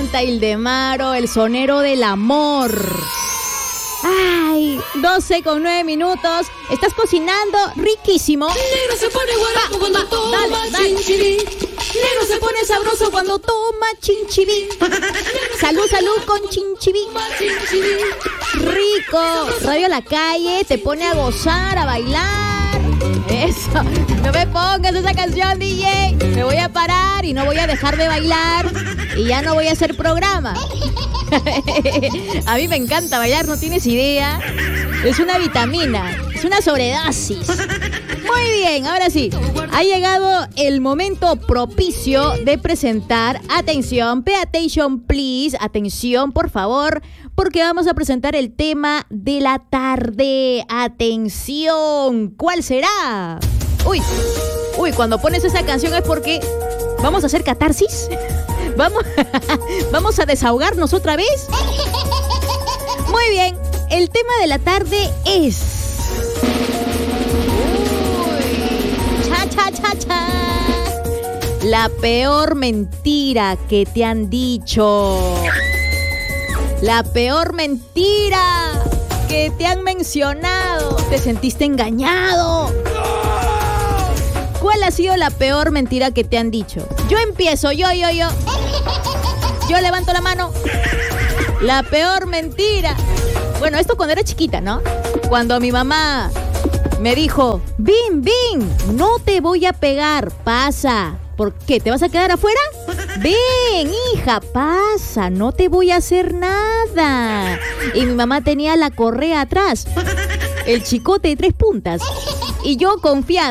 canta Ildemaro, el sonero del amor. Ay, 12:09. Estás cocinando riquísimo. Negro se pone guarapo cuando toma chinchibí. Negro se pone sabroso cuando toma chinchibí. Salud con chinchibí. Rico. Radio La Calle te pone a gozar, a bailar. Eso. No me pongas esa canción, DJ. Me voy a parar y no voy a dejar de bailar. Y ya no voy a hacer programa. A mí me encanta bailar, no tienes idea. Es una vitamina, es una sobredosis. Muy bien, ahora sí. Ha llegado el momento propicio de presentar. Atención, pay attention please. Atención, por favor, porque vamos a presentar el tema de la tarde. Atención, ¿cuál será? Uy, cuando pones esa canción es porque vamos a hacer catarsis. ¿Vamos a desahogarnos otra vez? Muy bien, el tema de la tarde es... Cha. La peor mentira que te han dicho. La peor mentira que te han mencionado. ¿Te sentiste engañado? ¿Cuál ha sido la peor mentira que te han dicho? Yo empiezo, yo. Yo levanto la mano. La peor mentira. Bueno, esto cuando era chiquita, ¿no? Cuando mi mamá me dijo, Bin, no te voy a pegar, pasa. ¿Por qué? ¿Te vas a quedar afuera? Ven, hija, pasa, no te voy a hacer nada. Y mi mamá tenía la correa atrás, el chicote de 3 puntas. Y yo confiada.